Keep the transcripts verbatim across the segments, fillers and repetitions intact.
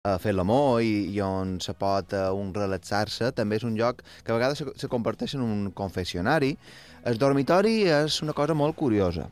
a fer l'amor i, i on se pot uh, un relaxar-se, també és un lloc que a vegades se, se converteix en un confessionari. El dormitori és una cosa molt curiosa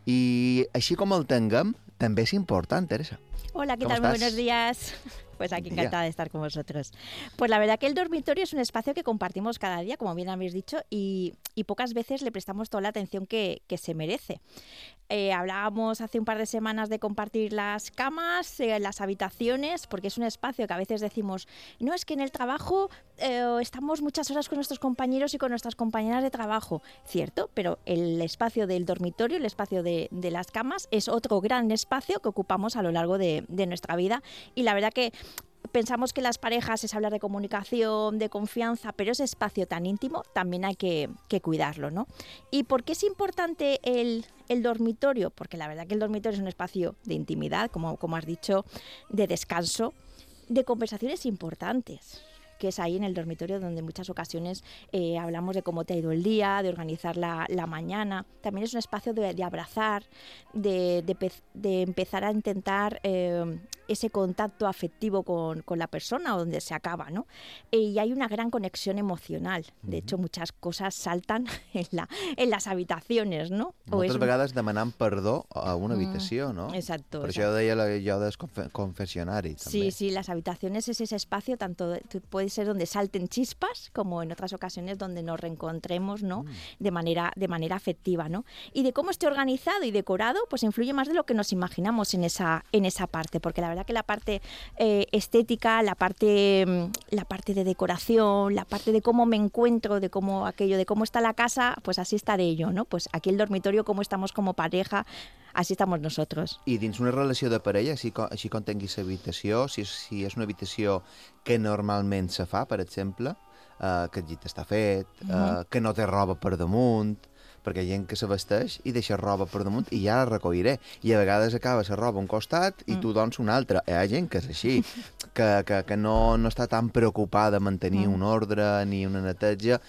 i així com el tinguem, també és important, Teresa. Hola, ¿qué ¿Cómo tal? Muy estás? buenos días. Pues aquí Buen día. encantada de estar con vosotros. Pues la verdad que el dormitorio es un espacio que compartimos cada día, como bien habéis dicho, y, y pocas veces le prestamos toda la atención que, que se merece. Eh, hablábamos hace un par de semanas de compartir las camas, eh, las habitaciones, porque es un espacio que a veces decimos, no, es que en el trabajo eh, estamos muchas horas con nuestros compañeros y con nuestras compañeras de trabajo. Cierto, pero el espacio del dormitorio, el espacio de, de las camas, es otro gran espacio que ocupamos a lo largo de, de nuestra vida. Y la verdad que pensamos que las parejas es hablar de comunicación, de confianza, pero ese espacio tan íntimo también hay que, que cuidarlo, ¿no? ¿Y por qué es importante el, el dormitorio? Porque la verdad que el dormitorio es un espacio de intimidad, como, como has dicho, de descanso, de conversaciones importantes, que es ahí en el dormitorio donde en muchas ocasiones eh, hablamos de cómo te ha ido el día, de organizar la, la mañana. También es un espacio de, de abrazar, de, de, de empezar a intentar eh, ese contacto afectivo con, con la persona, o donde se acaba, ¿no? Y hay una gran conexión emocional. De hecho, muchas cosas saltan en, la, en las habitaciones, ¿no? O Moltes és un... vegades demanant perdó a una habitació, no? Exacto. Per exacto. això deia allò del confe confessionari, també. Sí, sí, las habitaciones es ese espacio, tanto puede ser donde salten chispas, como en otras ocasiones donde nos reencontremos, ¿no? Mm. de, manera, de manera afectiva, ¿no? Y de cómo esté organizado y decorado, pues influye más de lo que nos imaginamos en esa, en esa parte, porque la verdad que la parte eh, estética, la parte, la parte de decoración, la parte de cómo me encuentro, de cómo aquello, de cómo está la casa, pues así estaré yo, ¿no? Pues aquí el dormitorio, cómo estamos como pareja, així estamos nosotros. I dins una relació de parella, així com, així com tinguis l'habitació, si, si és una habitació que normalment se fa, per exemple, eh, que el llit està fet, eh, uh-huh. que no té roba per damunt, perquè hi ha gent que se vesteix i deixa roba per damunt i ja la recolliré. I a vegades acaba la roba a un costat i mm. tu doncs un altre. Hi ha gent que és així, que, que, que no, no està tan preocupada de mantenir mm. un ordre ni una neteja,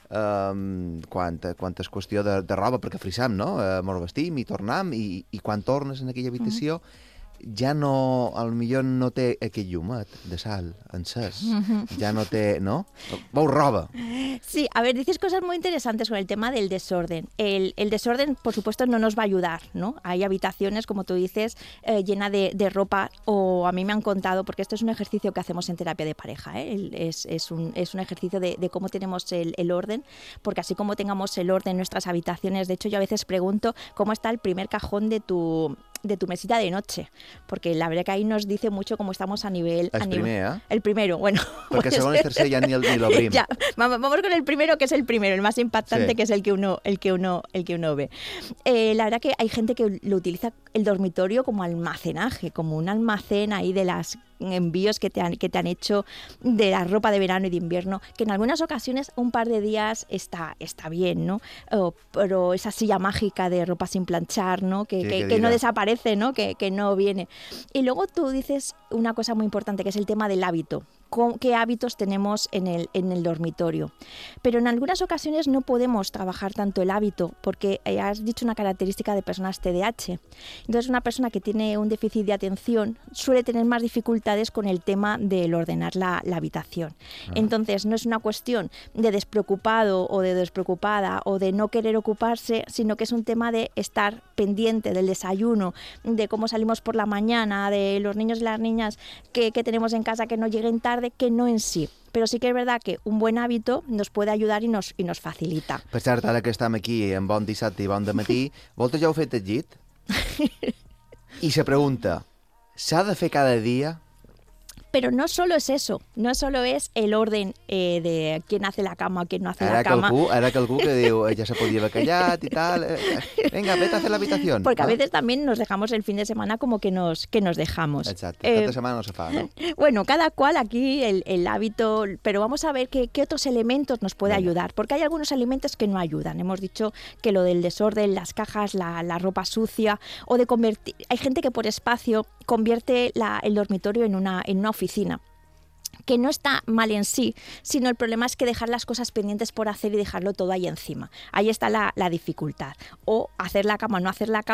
Um, quan, quan és qüestió de, de roba, perquè frisam, no? Uh, mos vestim i tornem, i, i quan tornes en aquella habitació mm. ja no, al millor no té aquell llumet de sal encès, mm-hmm. ja no té, ¿no? Veu roba. Sí, a ver, dices cosas muy interesantes con el tema del desorden. El, el desorden, por supuesto, no nos va a ayudar, ¿no? Hay habitaciones, como tú dices, eh, llena de, de ropa, o a mí me han contado, porque esto es un ejercicio que hacemos en terapia de pareja, ¿eh? El, es, es, un, es un ejercicio de, de cómo tenemos el, el orden, porque así como tengamos el orden en nuestras habitaciones, de hecho yo a veces pregunto cómo está el primer cajón de tu... de tu mesita de noche, porque la verdad que ahí nos dice mucho cómo estamos a nivel... El a nivel, primer, ¿eh? El primero, bueno. Perquè pues, segon i tercer ja ni, el, ni l'obrim. Ya, vamos, vamos con el primero, que es el primero, el más impactante, sí. que es el que uno, el que uno, el que uno ve. Eh, la verdad que hay gente que lo utiliza el dormitorio como almacenaje, como un almacén ahí de las envíos que te han, que te han hecho de la ropa de verano y de invierno, que en algunas ocasiones un par de días está, está bien, ¿no? Oh, pero esa silla mágica de ropa sin planchar, ¿no? Que, sí, que, que no desaparece, ¿no? Que, que no viene. Y luego tú dices una cosa muy importante, que es el tema del hábito. Qué hábitos tenemos en el, en el dormitorio. Pero en algunas ocasiones no podemos trabajar tanto el hábito, porque has dicho una característica de personas T D A H. Entonces, una persona que tiene un déficit de atención suele tener más dificultades con el tema del ordenar la, la habitación. Ah. Entonces, no es una cuestión de despreocupado o de despreocupada o de no querer ocuparse, sino que es un tema de estar pendiente del desayuno, de cómo salimos por la mañana, de los niños y las niñas que, que tenemos en casa que no lleguen tarde, que no en sí. Però sí que és veritat que un bon hàbito nos puede ayudar i nos, i nos facilita. Per cert, ara que estem aquí en bon dissabte i bon dematí, vosaltres ja heu fet el llit? I se pregunta, s'ha de fer cada dia? Pero no solo es eso, no solo es el orden eh, de quién hace la cama, quién no hace era la cama. Algú, era que algú que diu, ja se podia haver callat i tal, eh, venga, vete a hacer la habitación. Porque ¿no? a veces también nos dejamos el fin de semana como que nos, que nos dejamos. Exacto, eh, esta semana no se fa, ¿no? Bueno, cada cual aquí el, el hábito, pero vamos a ver qué, qué otros elementos nos puede venga. ayudar, porque hay algunos elementos que no ayudan. Hemos dicho que lo del desorden, las cajas, la, la ropa sucia, o de convertir, hay gente que por espacio convierte la, el dormitorio en una, en una oficina, que no está mal en sí, sino el problema es que dejar las cosas pendientes por hacer y dejarlo todo ahí encima. Ahí está la, la dificultad. O hacer la cama, no hacer la cama,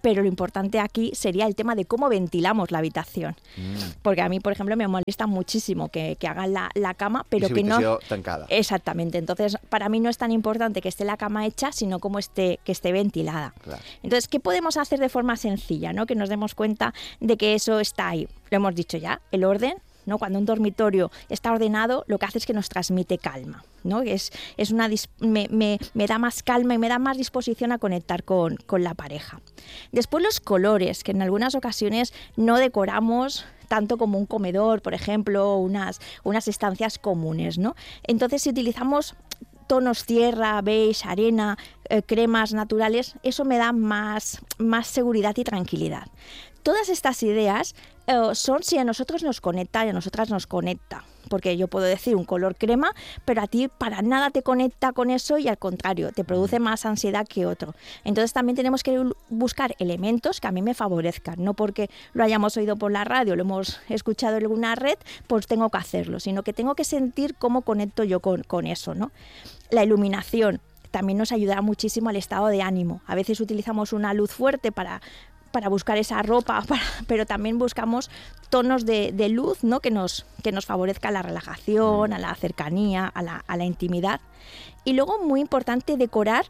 pero lo importante aquí sería el tema de cómo ventilamos la habitación. Mm. Porque a mí, por ejemplo, me molesta muchísimo que, que hagan la, la cama, pero que no... tancada. Exactamente. Entonces, para mí no es tan importante que esté la cama hecha, sino como esté, que esté ventilada. Claro. Entonces, ¿qué podemos hacer de forma sencilla, ¿no? Que nos demos cuenta de que eso está ahí? Lo hemos dicho ya, el orden, ¿no? Cuando un dormitorio está ordenado, lo que hace es que nos transmite calma, ¿no? Es, es una me, me, me da más calma y me da más disposición a conectar con, con la pareja. Después los colores, que en algunas ocasiones no decoramos tanto como un comedor, por ejemplo, unas, unas estancias comunes, ¿no? Entonces, si utilizamos tonos tierra, beige, arena, eh, cremas naturales, eso me da más, más seguridad y tranquilidad. Todas estas ideas eh, son si a nosotros nos conecta y a nosotras nos conecta. Porque yo puedo decir un color crema, pero a ti para nada te conecta con eso y al contrario, te produce más ansiedad que otro. Entonces también tenemos que buscar elementos que a mí me favorezcan. No porque lo hayamos oído por la radio, lo hemos escuchado en alguna red, pues tengo que hacerlo, sino que tengo que sentir cómo conecto yo con, con eso, ¿no? La iluminación también nos ayudará muchísimo al estado de ánimo. A veces utilizamos una luz fuerte para... para buscar esa ropa, para, pero también buscamos tonos de, de luz, ¿no? que, nos, que nos favorezca la relajación, a la cercanía, a la, a la intimidad. Y luego, muy importante, decorar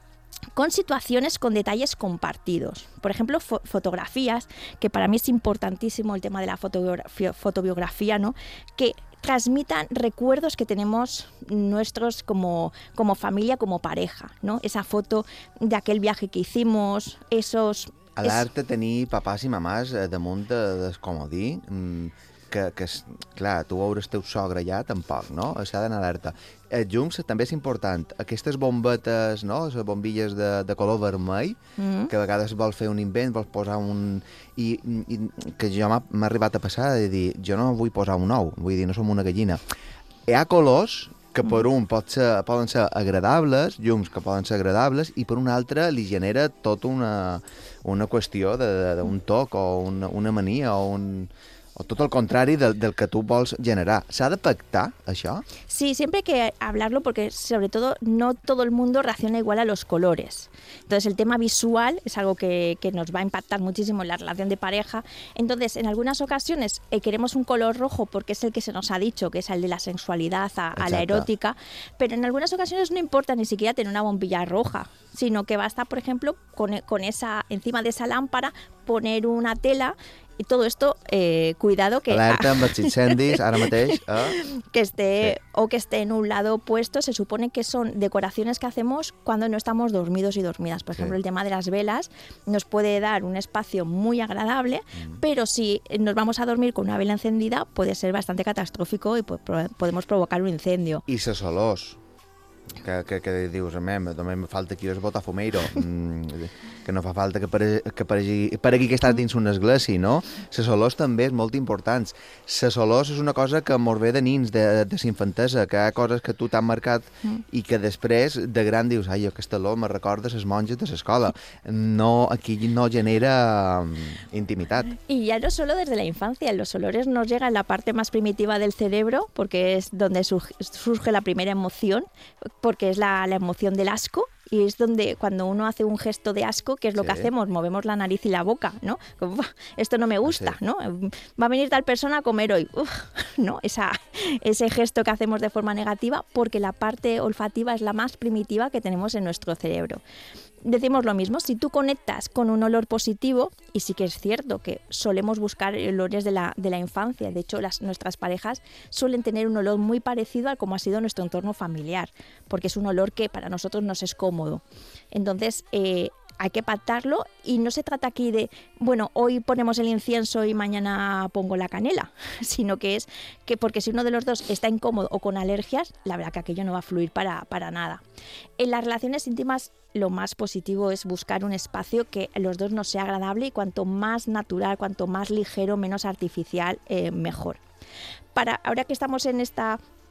con situaciones con detalles compartidos. Por ejemplo, fo fotografías, que para mí es importantísimo el tema de la fotobiografía, fotobiografía, ¿no? que transmitan recuerdos que tenemos nuestros como, como familia, como pareja, ¿no? Esa foto de aquel viaje que hicimos, esos... Alerta tenir papàs i mamàs damunt de, del comodí, que, que, clar, tu veure el teu sogre allà, tampoc, no? S'ha d'anar alerta. Els llums també és important. Aquestes bombetes, no?, les bombilles de, de color vermell, mm-hmm. que a vegades vols fer un invent, vols posar un... I, i que jo m'ha arribat a passar de dir, jo no vull posar un ou, vull dir, no som una gallina. Hi ha colors que per un pot ser, poden ser agradables, llums que poden ser agradables, i per un altre li genera tota una, una qüestió d'un toc o una, una mania o un... o tot el contrari del, del que tú vols generar. ¿S'ha de pactar això? Sí, siempre hay que hablarlo porque sobre todo no todo el mundo reacciona igual a los colores. Entonces el tema visual es algo que, que nos va a impactar muchísimo en la relación de pareja. Entonces en algunas ocasiones eh, queremos un color rojo porque es el que se nos ha dicho, que es el de la sensualidad a, a la erótica, pero en algunas ocasiones no importa ni siquiera tener una bombilla roja, sino que basta, por ejemplo, con, con esa, encima de esa lámpara poner una tela. Y todo esto, eh, cuidado que... Alerta amb els incendis, ara mateix. Eh? Que esté, sí. O que esté en un lado opuesto. Se supone que son decoraciones que hacemos cuando no estamos dormidos y dormidas. Por ejemplo, sí. El tema de las velas nos puede dar un espacio muy agradable, mm. pero si nos vamos a dormir con una vela encendida, puede ser bastante catastrófico y podemos provocar un incendio. I les olors. Que, que, que dius, a mi, només me falta aquí el botafumeiro, mm, que no fa falta que aparegui, que aparegui, aparegui que estàs dins una església, no? Les olors també és molt importants. Les olors és una cosa que mos ve de nins, de, de s'infantesa, que hi ha coses que tu t'han marcat mm. i que després, de gran, dius, ai, aquesta olor me recorda les monges de l'escola. No, aquí no genera um, intimitat. Y ya no solo desde la infancia, los olores nos llegan a la parte más primitiva del cerebro, porque es donde surge la primera emoción, porque es la, la emoción del asco, y es donde cuando uno hace un gesto de asco, ¿qué es lo sí. que hacemos? Movemos la nariz y la boca, ¿no? Como, esto no me gusta, sí. ¿no? Va a venir tal persona a comer hoy, Uf, ¿no? Esa, ese gesto que hacemos de forma negativa, porque la parte olfativa es la más primitiva que tenemos en nuestro cerebro. Decimos lo mismo, si tú conectas con un olor positivo, y sí que es cierto que solemos buscar olores de la, de la infancia, de hecho las, nuestras parejas suelen tener un olor muy parecido a como ha sido nuestro entorno familiar, porque es un olor que para nosotros nos es cómodo. Entonces, eh, hay que pactarlo y no se trata aquí de, bueno, hoy ponemos el incienso y mañana pongo la canela, sino que es que porque si uno de los dos está incómodo o con alergias, la verdad que aquello no va a fluir para, para nada. En las relaciones íntimas lo más positivo es buscar un espacio que a los dos nos sea agradable y cuanto más natural, cuanto más ligero, menos artificial, eh, mejor. Para, ahora que estamos en esta...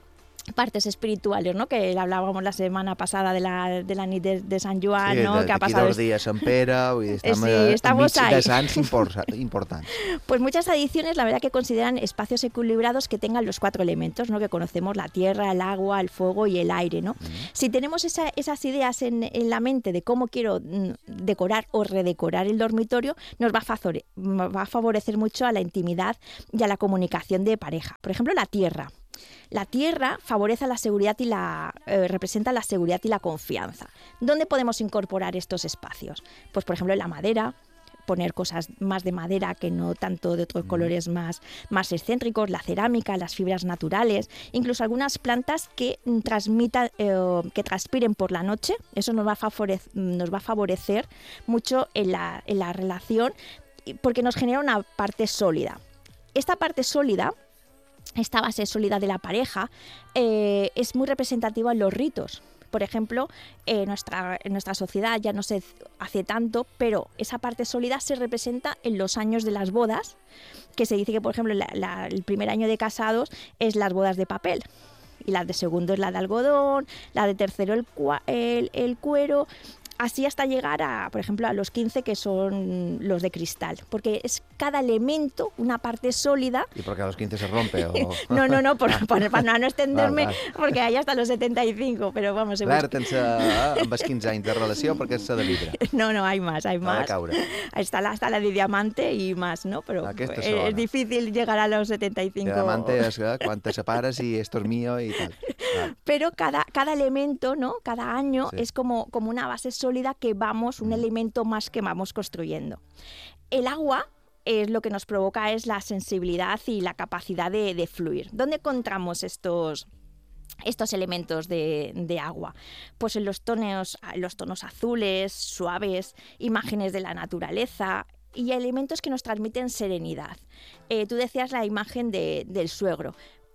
partes espirituales, ¿no? Que hablábamos la semana pasada de la, de la nit de, de Sant Joan, sí, ¿no? De, que ha aquí pasado dos días Sant Pere, vull dir, estem sí, eh, estamos enmig ahí. de sants importants. Pues muchas tradiciones, la verdad, que consideran espacios equilibrados que tengan los cuatro elementos, ¿no? Que conocemos: la tierra, el agua, el fuego y el aire, ¿no? Mm. Si tenemos esa, esas ideas en, en la mente de cómo quiero mm, decorar o redecorar el dormitorio, nos va a, favore, va a favorecer mucho a la intimidad y a la comunicación de pareja. Por ejemplo, la tierra. La tierra favorece la seguridad y la eh, representa la seguridad y la confianza. ¿Dónde podemos incorporar estos espacios? Pues, por ejemplo, en la madera, poner cosas más de madera que no tanto de otros mm. colores más, más excéntricos, la cerámica, las fibras naturales, incluso algunas plantas que transmitan, eh, que transpiren por la noche. Eso nos va a favorecer, nos va a favorecer mucho en la, en la relación, porque nos genera una parte sólida. Esta parte sólida, esta base sólida de la pareja, eh, es muy representativa en los ritos. Por ejemplo, eh, nuestra, en nuestra sociedad ya no se hace tanto, pero esa parte sólida se representa en los años de las bodas, que se dice que, por ejemplo, la, la, el primer año de casados es las bodas de papel, y la de segundo es la de algodón, la de tercero el, el, el cuero, así hasta llegar a, por ejemplo, a los quince, que son los de cristal, porque es cada elemento una parte sólida. ¿Y porque a los quince se rompe? O... no, no, no, por, por, para no extenderme, val, val. Porque hay hasta los setenta y cinco, pero vamos... Clar, tens uh, amb els quinze anys de relació perquè és de vidre. No, no, hay más, hay más. Está la, está la de diamante y más, ¿no? Pero es, es difícil llegar a los setenta y cinco. Diamante es uh, quan te separes y esto es mío y tal. Vale. Pero cada, cada elemento, ¿no? Cada año sí. es como, como una base sólida que vamos, un elemento más que vamos construyendo. El agua es lo que nos provoca es la sensibilidad y la capacidad de, de fluir. ¿Dónde encontramos estos, estos elementos de, de agua? Pues en los tonos, en los tonos azules, suaves, imágenes de la naturaleza y elementos que nos transmiten serenidad. Eh, tú decías la imagen de, del suegro.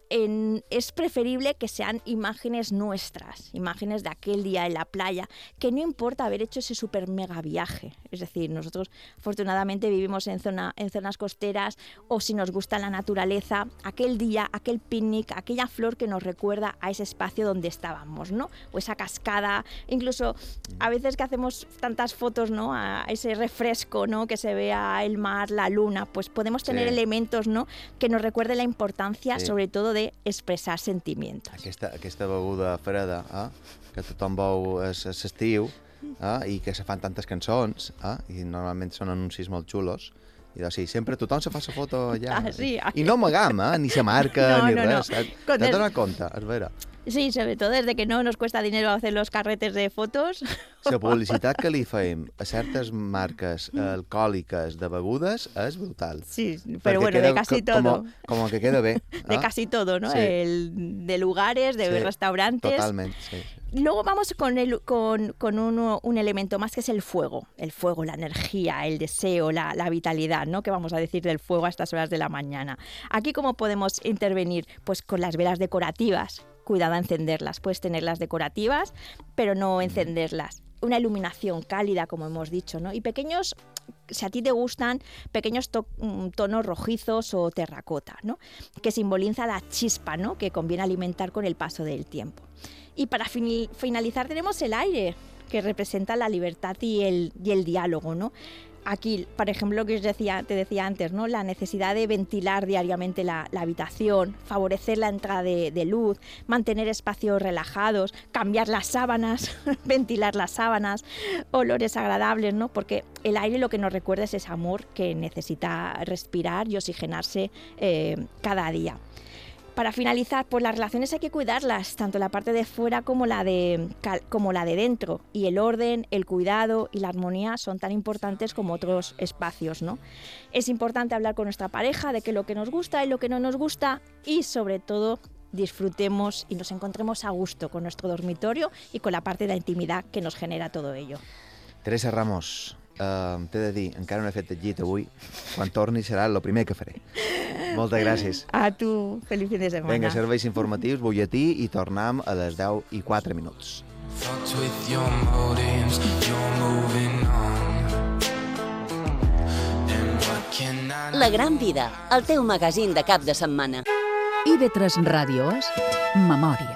En, es preferible que sean imágenes nuestras, imágenes de aquel día en la playa, que no importa haber hecho ese super mega viaje. Es decir, nosotros afortunadamente vivimos en, zona, en zonas costeras, o si nos gusta la naturaleza, aquel día, aquel picnic, aquella flor que nos recuerda a ese espacio donde estábamos, ¿no? O esa cascada, incluso a veces que hacemos tantas fotos, ¿no? A ese refresco, ¿no? Que se vea el mar, la luna, pues podemos tener sí. elementos, ¿no? Que nos recuerden la importancia, sí. sobre todo de expressar sentiments. Aquesta, aquesta beguda freda, eh, que tothom beu a l'estiu, eh, i que se fan tantes cançons, eh, i normalment són anuncis molt xulos, i doncs sí, sempre tothom se fa la foto allà. Ah, sí, ah. I no amagam, eh, ni se marca, no, ni no, res. No. T'has el... donat compte, és vera. Sí, sobre todo desde que no nos cuesta dinero hacer los carretes de fotos. La publicitat que li fem a certes marques alcohòliques de begudes és brutal. Sí, pero bueno, de casi todo. Como, como que queda bé. De ¿ah? Casi todo, ¿no? Sí. El, de lugares, de sí, restaurantes. Totalmente, sí. Luego vamos con, el, con, con uno, un elemento más, que es el fuego. El fuego, la energía, el deseo, la, la vitalidad, ¿no? ¿Qué vamos a decir del fuego a estas horas de la mañana? Aquí, ¿cómo podemos intervenir? Pues con las velas decorativas. Cuidado a encenderlas. Puedes tenerlas decorativas, pero no encenderlas. Una iluminación cálida, como hemos dicho, ¿no? Y pequeños, si a ti te gustan, pequeños to tonos rojizos o terracota, ¿no? Que simboliza la chispa, ¿no? Que conviene alimentar con el paso del tiempo. Y para fin finalizar tenemos el aire, que representa la libertad y el, y el diálogo, ¿no? Aquí, por ejemplo, lo que os decía, te decía antes, ¿no? La necesidad de ventilar diariamente la, la habitación, favorecer la entrada de, de luz, mantener espacios relajados, cambiar las sábanas, ventilar las sábanas, olores agradables, ¿no? Porque el aire lo que nos recuerda es ese amor que necesita respirar y oxigenarse eh, cada día. Para finalizar, pues las relaciones hay que cuidarlas, tanto la parte de fuera como la de, como la de dentro. Y el orden, el cuidado y la armonía son tan importantes como otros espacios, ¿no? Es importante hablar con nuestra pareja de qué es lo que nos gusta y lo que no nos gusta, y sobre todo disfrutemos y nos encontremos a gusto con nuestro dormitorio y con la parte de la intimidad que nos genera todo ello. Teresa Ramos, Uh, t'he de dir, encara no he fet el llit avui. Quan torni serà el primer que faré. Moltes gràcies. A tu, feliç fin de setmana. Vinga, serveis informatius, butlletí, i tornem a les deu i quatre minuts. La Gran Vida, el teu magazín de cap de setmana. I V tres Ràdio és Memòria.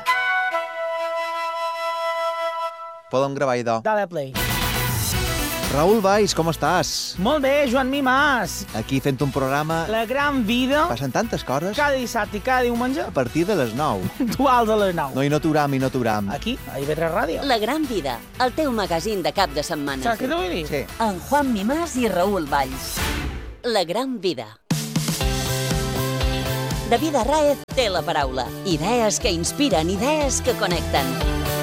Podem gravar, idò. Dale play. Raül Valls, com estàs? Molt bé, Joan Mimàs. Aquí fent un programa... La gran vida, Passen tantes coses cada dissabte i cada diumenge, a partir de les nou. puntuals a les nou. No, i no t'uram, i no t'uram. Aquí, a I V tres Ràdio. La gran vida, el teu magazín de cap de setmana. Saps què t'ho vull dir? Sí. Amb Juan Mimàs i Raül Valls. La gran vida. David Arraez té la paraula. Idees que inspiren, idees que connecten.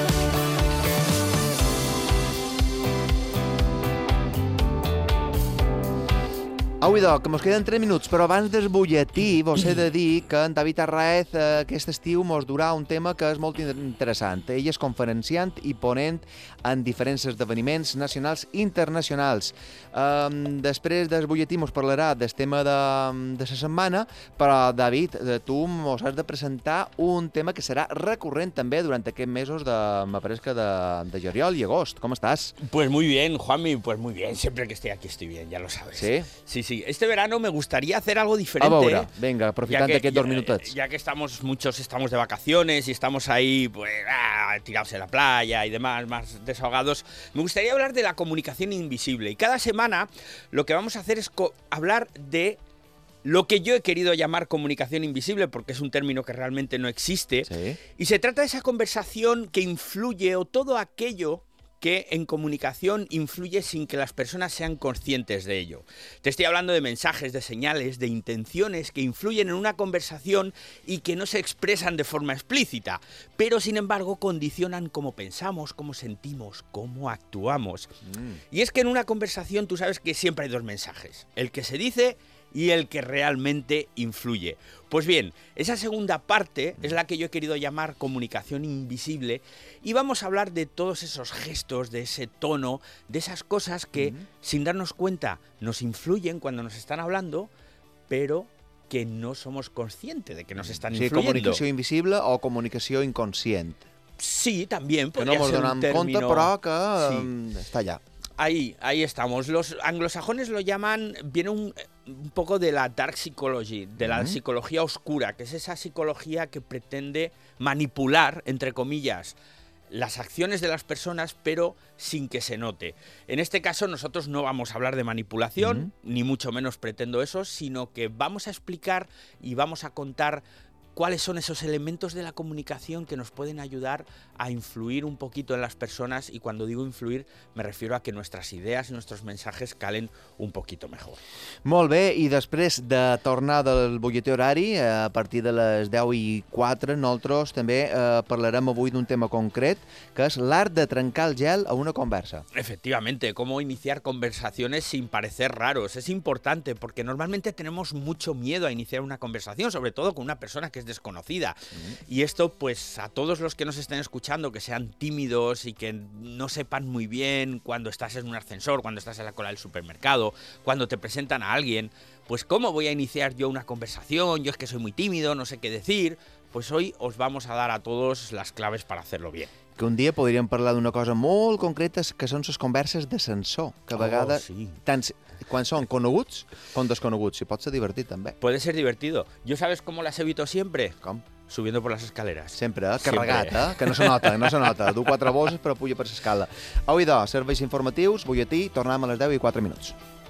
Au, idò, que mos queden tres minuts, però abans del butlletí vos he de dir que en David Arraez eh, aquest estiu mos durà un tema que és molt interessant. Ell és conferenciant i ponent en diferents esdeveniments nacionals i internacionals. Um, després del butlletí mos parlarà del tema de, de la setmana, però, David, tu mos has de presentar un tema que serà recurrent també durant aquests mesos de, m'apareix que de, de juliol i agost. Com estàs? Pues muy bien, Juanmi, pues muy bien. Siempre que estoy aquí estoy bien, ya lo sabes. ¿Sí? Sí, sí. Este verano me gustaría hacer algo diferente. A veure, ¿eh? venga, aprofitant Ya que- d'aquests dos ya- minutets. Ya que estamos, muchos estamos de vacaciones y estamos ahí, pues, ah, tirados en la playa y demás, más desahogados, me gustaría hablar de la comunicación invisible. Y cada semana lo que vamos a hacer es co- hablar de lo que yo he querido llamar comunicación invisible, porque es un término que realmente no existe. Sí. Y se trata de esa conversación que influye, o todo aquello que en comunicación influye sin que las personas sean conscientes de ello. Te estoy hablando de mensajes, de señales, de intenciones que influyen en una conversación y que no se expresan de forma explícita, pero sin embargo condicionan cómo pensamos, cómo sentimos, cómo actuamos. Y es que en una conversación tú sabes que siempre hay dos mensajes, el que se dice y el que realmente influye. Pues bien, esa segunda parte es la que yo he querido llamar comunicación invisible, y vamos a hablar de todos esos gestos, de ese tono, de esas cosas que, mm. sin darnos cuenta, nos influyen cuando nos están hablando, pero que no somos conscientes de que nos están Sí, influyendo. comunicació invisible o comunicació inconscient. Sí, también Que podría no mos ser un donem compte, término... però que Sí. um, està allà. Ahí, ahí estamos. Los anglosajones lo llaman, viene un, un poco de la dark psychology, de la Ujú. psicología oscura, que es esa psicología que pretende manipular, entre comillas, las acciones de las personas, pero sin que se note. En este caso nosotros no vamos a hablar de manipulación, Ujú. ni mucho menos pretendo eso, sino que vamos a explicar y vamos a contar cuáles son esos elementos de la comunicación que nos pueden ayudar a influir un poquito en las personas, y cuando digo influir me refiero a que nuestras ideas y nuestros mensajes calen un poquito mejor. Molt bé, i després de tornar del butlletí horari, a partir de les deu i quatre, nosaltres també eh, parlarem avui d'un tema concret, que és l'art de trencar el gel a una conversa. Efectivamente, cómo iniciar conversaciones sin parecer raros. Es importante porque normalmente tenemos mucho miedo a iniciar una conversación, sobre todo con una persona que es desconocida. Mm. Y esto, pues, a todos los que nos estén escuchando, que sean tímidos y que no sepan muy bien cuando estás en un ascensor, cuando estás en la cola del supermercado, cuando te presentan a alguien, pues, ¿cómo voy a iniciar yo una conversación? Yo es que soy muy tímido, no sé qué decir. Pues hoy os vamos a dar a todos las claves para hacerlo bien. Que un dia podríem parlar d'una cosa molt concreta, que són les converses d'ascensor, que a vegades, Oh, sí. tant quan són coneguts com desconeguts, i pot ser divertit també. Puede ser divertido. ¿Yo sabes cómo las evito siempre? Com? Subiendo por las escaleras. Sempre, eh? Sempre. Carregat, eh? Que no se nota, no se nota. Du quatre bosses però puja per l'escala. Au, idò, serveis informatius, butlletí, tornem a les deu i quatre minuts.